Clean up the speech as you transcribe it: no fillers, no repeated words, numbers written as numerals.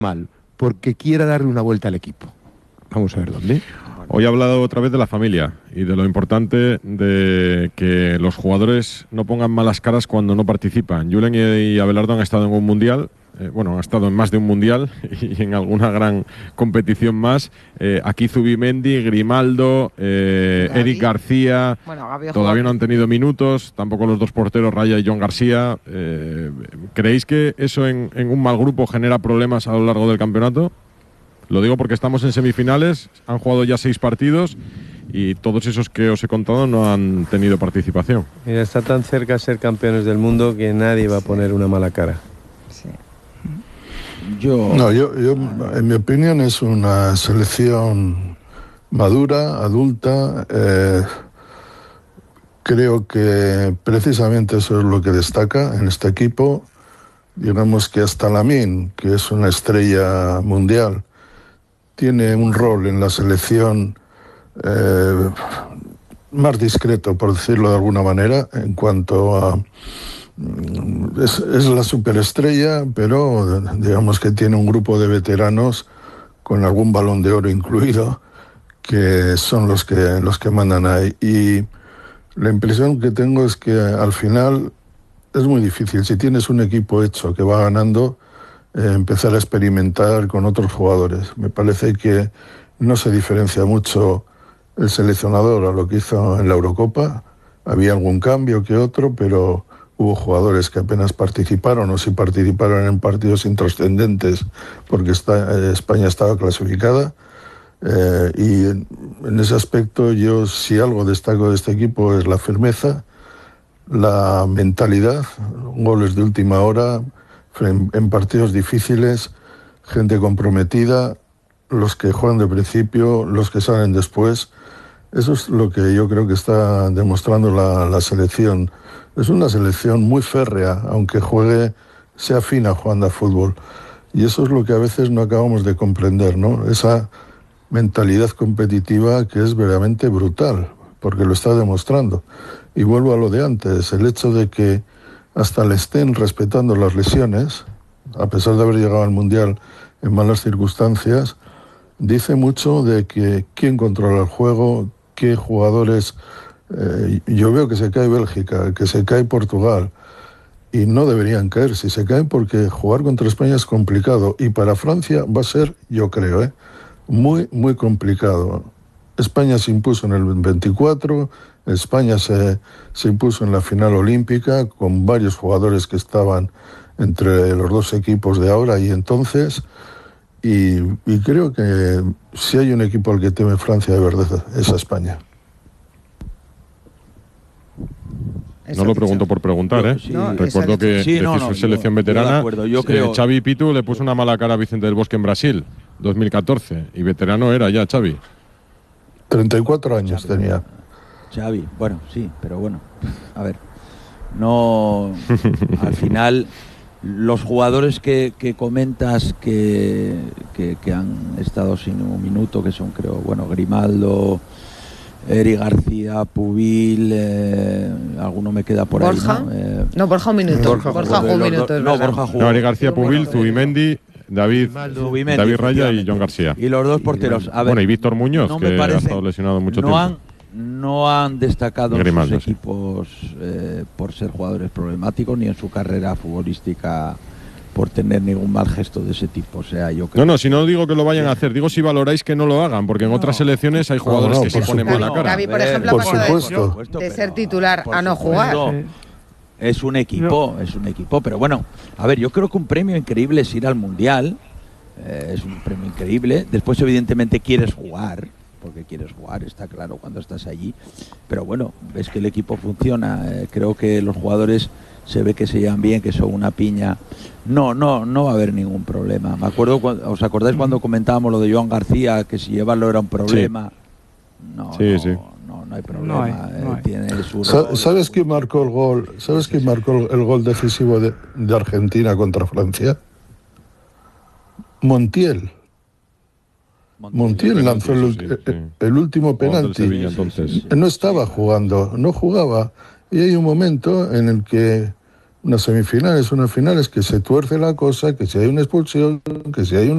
mal, porque quiera darle una vuelta al equipo. Vamos a ver dónde. Hoy ha hablado otra vez de la familia y de lo importante de que los jugadores no pongan malas caras cuando no participan. Julen y Abelardo han estado en un mundial, han estado en más de un mundial y en alguna gran competición más. Aquí Zubimendi, Grimaldo, Eric García, todavía no han tenido minutos, tampoco los dos porteros, Raya y John García. ¿Creéis que eso en un mal grupo genera problemas a lo largo del campeonato? Lo digo porque estamos en semifinales, han jugado ya 6 partidos y todos esos que os he contado no han tenido participación. Mira, está tan cerca de ser campeones del mundo que nadie va a poner una mala cara. Sí. Yo, en mi opinión, es una selección madura, adulta. Creo que precisamente eso es lo que destaca en este equipo. Digamos que hasta Lamine, que es una estrella mundial, tiene un rol en la selección más discreto, por decirlo de alguna manera, en cuanto a... Es la superestrella, pero digamos que tiene un grupo de veteranos con algún Balón de Oro incluido, que son los que mandan ahí. Y la impresión que tengo es que al final es muy difícil. Si tienes un equipo hecho que va ganando, empezar a experimentar con otros jugadores. Me parece que no se diferencia mucho el seleccionador a lo que hizo en la Eurocopa. Había algún cambio que otro, pero hubo jugadores que apenas participaron, o si participaron en partidos intrascendentes porque España estaba clasificada. Y en ese aspecto yo, si algo destaco de este equipo, es la firmeza, la mentalidad, goles de última hora en partidos difíciles, gente comprometida, los que juegan de principio, los que salen después. Eso es lo que yo creo que está demostrando la selección. Es una selección muy férrea, aunque sea fina jugando a fútbol. Y eso es lo que a veces no acabamos de comprender, ¿no? Esa mentalidad competitiva que es verdaderamente brutal, porque lo está demostrando. Y vuelvo a lo de antes, el hecho de que hasta le estén respetando las lesiones, a pesar de haber llegado al Mundial en malas circunstancias, dice mucho de que quién controla el juego, qué jugadores... yo veo que se cae Bélgica, que se cae Portugal, y no deberían caer. Si se caen, porque jugar contra España es complicado, y para Francia va a ser, yo creo, muy, muy complicado. España se impuso en el 24, España se impuso en la final olímpica con varios jugadores que estaban entre los dos equipos de ahora y entonces, y creo que si hay un equipo al que teme Francia de verdad es a España. No lo pregunto por preguntar, ¿eh? Sí, recuerdo que su selección veterana, yo creo... Xavi Pitu le puso una mala cara a Vicente del Bosque en Brasil, 2014, y veterano era ya Xavi. 34 años tenía. Xavi, bueno, sí, pero bueno, a ver, no, al final los jugadores que comentas que han estado sin un minuto, que son, creo, bueno, Grimaldo, Eric García, Pubil, alguno me queda por ¿Borja? Ahí, ¿no? Borja un minuto. Borja jugó un minuto, es verdad. Borja jugó. Eric García, Pubil, Zubimendi, David Raya y John García. Y los dos porteros. A ver, bueno, y Víctor Muñoz, no que ha estado lesionado mucho tiempo. No han destacado Grimaldo, en sus equipos por ser jugadores problemáticos, ni en su carrera futbolística por tener ningún mal gesto de ese tipo. O sea, yo creo si no digo que lo vayan a hacer, digo si valoráis que no lo hagan, porque en otras selecciones hay jugadores que se ponen mala cara. Gavi, por ejemplo, por supuesto, de ser titular a no jugar. Es un equipo, pero bueno, a ver, yo creo que un premio increíble es ir al Mundial, es un premio increíble. Después, evidentemente, quieres jugar, porque quieres jugar, está claro, cuando estás allí. Pero bueno, ves que el equipo funciona, creo que los jugadores se ve que se llevan bien, que son una piña. No va a haber ningún problema. Me acuerdo, ¿os acordáis cuando comentábamos lo de Joan García, que si llevarlo era un problema? Sí. No hay problema. No hay. Tiene su ¿Sabes quién marcó el gol? ¿Sabes quién marcó el gol decisivo de Argentina contra Francia? Montiel lanzó el último penalti. No estaba jugando, no jugaba. Y hay un momento en el que Una semifinal es una final, es que se tuerce la cosa, que si hay una expulsión, que si hay